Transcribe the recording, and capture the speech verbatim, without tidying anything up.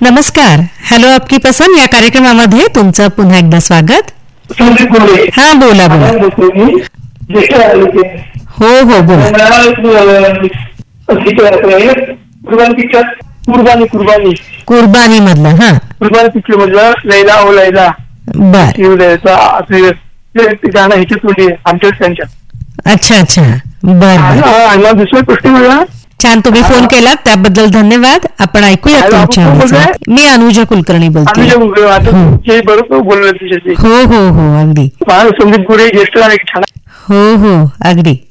नमस्कार. हॅलो आपकी पसंद या कार्यक्रमामध्ये तुमचं पुन्हा एकदा स्वागत. हा बोला बोला. हो हो बोला. कुर्बानी कुर्बानी कुर्बानी मधलं. हा कुर्बानी पिक्चर मधलं लैला ओ लैला. बर. गाणं ह्याच्यात आमच्या त्यांच्या. अच्छा अच्छा. बर. दुसरी गोष्ट मला छान. तुम्ही फोन केलात त्याबद्दल धन्यवाद. आपण ऐकूया तुमच्या. मी अनुजा कुलकर्णी बोलते. बरोबर बोललो तुझ्याशी. हो हो हो अगदी. संदीप गुरे ज्येष्ठ छान. हो हो अगदी.